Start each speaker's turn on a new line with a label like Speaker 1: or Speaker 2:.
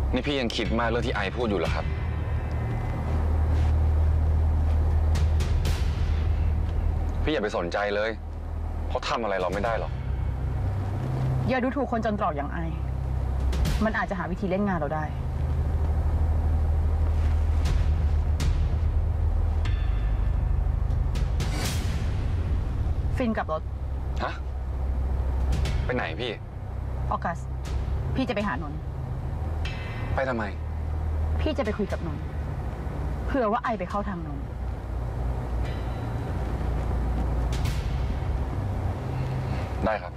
Speaker 1: นี่พี่ยังคิดมากเรื่องที่ไอพูดอยู่เหรอครับพี่อย่าไปสนใจเลยเขาทำอะไรเราไม่ได้หรอก
Speaker 2: อย่าดูถูกคนจนตรอกอย่างไอมันอาจจะหาวิธีเล่นงานเราได้ฟินกับรถ
Speaker 1: ฮะไปไหนพี่
Speaker 2: ออกัสพี่จะไปหานนท์
Speaker 1: ไปทำไม
Speaker 2: พี่จะไปคุยกับนนท์เผื่อว่าไอไปเข้าทางนนท์
Speaker 1: ได้ครับ